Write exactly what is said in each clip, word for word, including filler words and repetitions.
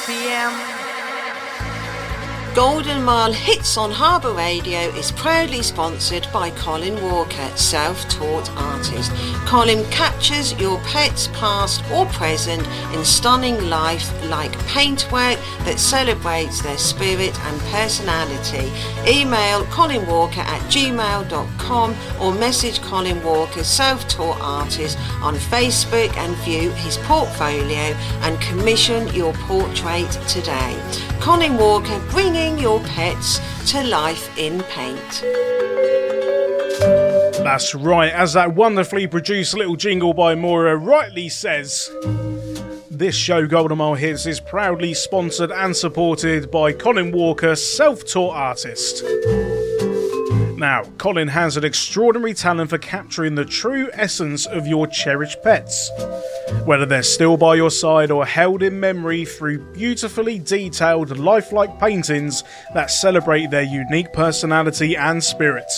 p m. Golden Mile Hits on Harbour Radio is proudly sponsored by Colin Walker, self-taught artist. Colin captures your pet's past or present in stunning life like paintwork that celebrates their spirit and personality. Email Colin Walker at gmail dot com or message Colin Walker, self-taught artist, on Facebook and view his portfolio and commission your portrait today. Colin Walker, bringing your pets to life in paint. That's right, as that wonderfully produced little jingle by Moira rightly says, this show, Golden Mile Hits, is proudly sponsored and supported by Colin Walker, self-taught artist. Now, Colin has an extraordinary talent for capturing the true essence of your cherished pets, whether they're still by your side or held in memory through beautifully detailed, lifelike paintings that celebrate their unique personality and spirit.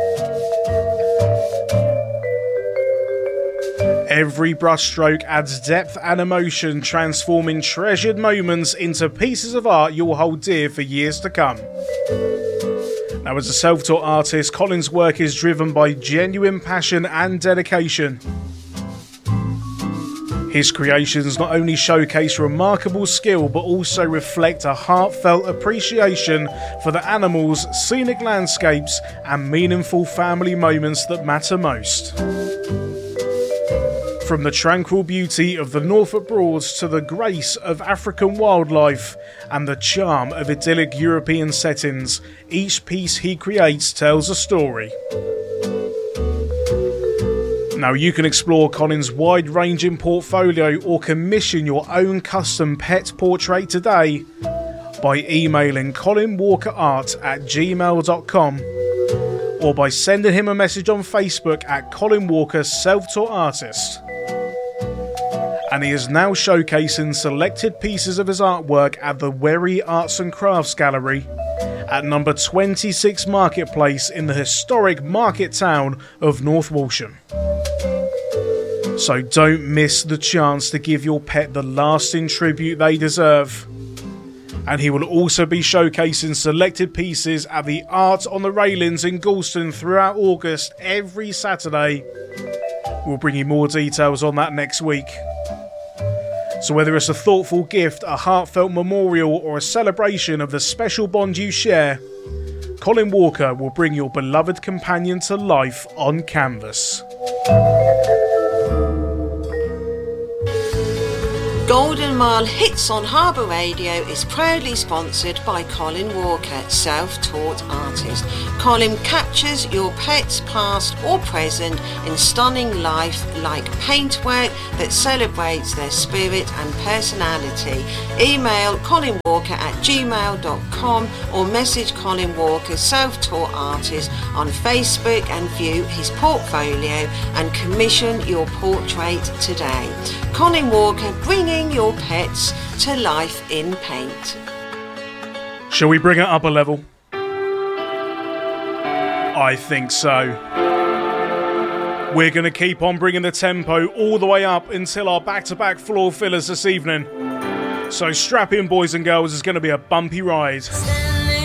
Every brushstroke adds depth and emotion, transforming treasured moments into pieces of art you'll hold dear for years to come. Now, as a self-taught artist, Colin's work is driven by genuine passion and dedication. His creations not only showcase remarkable skill, but also reflect a heartfelt appreciation for the animals, scenic landscapes, and meaningful family moments that matter most. From the tranquil beauty of the Norfolk Broads to the grace of African wildlife and the charm of idyllic European settings, each piece he creates tells a story. Now, you can explore Colin's wide-ranging portfolio or commission your own custom pet portrait today by emailing colinwalkerart at gmail dot com or by sending him a message on Facebook at Colin Walker Self-Taught Artist. And he is now showcasing selected pieces of his artwork at the Wherry Arts and Crafts Gallery at number twenty-six Marketplace in the historic market town of North Walsham. So don't miss the chance to give your pet the lasting tribute they deserve. And he will also be showcasing selected pieces at the Art on the Railings in Galston throughout August every Saturday. We'll bring you more details on that next week. So whether it's a thoughtful gift, a heartfelt memorial, or a celebration of the special bond you share, Colin Walker will bring your beloved companion to life on canvas. Golden Mile Hits on Harbour Radio is proudly sponsored by Colin Walker, self-taught artist. Colin captures your pet's past or present in stunning life like paintwork that celebrates their spirit and personality. Email Colin Walker at gmail dot com or message Colin Walker, self-taught artist, on Facebook and view his portfolio and commission your portrait today. Colin Walker, bringing your pets to life in paint. Shall we bring it up a level? I think so. We're going to keep on bringing the tempo all the way up until our back-to-back floor fillers this evening. So strap in, boys and girls, it's going to be a bumpy ride.